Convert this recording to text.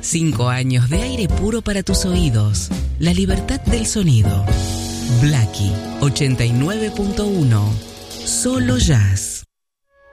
5 años de aire puro para tus oídos. La libertad del sonido. Blackie 89.1. Solo jazz.